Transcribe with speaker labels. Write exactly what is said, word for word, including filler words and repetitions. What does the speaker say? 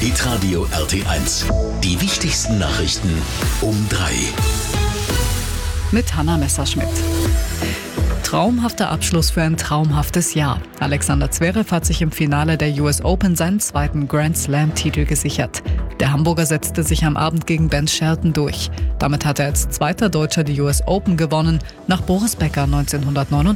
Speaker 1: Hitradio R T eins. Die wichtigsten Nachrichten um drei.
Speaker 2: Mit Hanna Messerschmidt. Traumhafter Abschluss für ein traumhaftes Jahr. Alexander Zverev hat sich im Finale der U S Open seinen zweiten Grand Slam-Titel gesichert. Der Hamburger setzte sich am Abend gegen Ben Shelton durch. Damit hat er als zweiter Deutscher die U S Open gewonnen, nach Boris Becker neunzehnhundertneunundachtzig.